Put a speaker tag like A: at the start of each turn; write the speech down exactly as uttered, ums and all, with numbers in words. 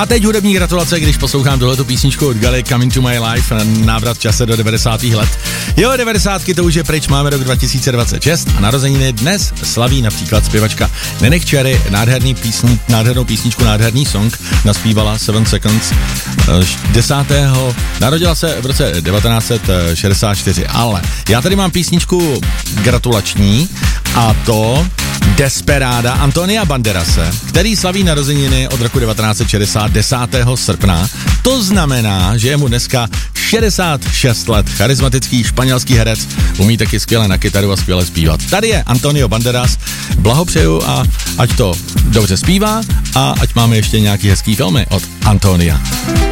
A: A teď hudební gratulace, když poslouchám tohletu písničku od Gali, Coming to My Life, návrat v čase do devadesátých let. Jo, devadesátky to už je pryč, máme rok dva tisíce dvacet šest a narozeniny dnes slaví například zpěvačka Nenek Cherry, nádherný písni, nádhernou písničku, nádherný song, naspívala Seven Seconds desátého Narodila se v roce devatenáct set šedesát čtyři, ale já tady mám písničku gratulační a to Desperada Antonia Banderase, který slaví narozeniny od roku devatenáct set šedesát desátého srpna. To znamená, že je mu dneska šedesát šest let, charismatický španělský herec, umí taky skvěle na kytaru a skvěle zpívat. Tady je Antonio Banderas, blahopřeju a ať to dobře zpívá a ať máme ještě nějaký hezký filmy od Antonia.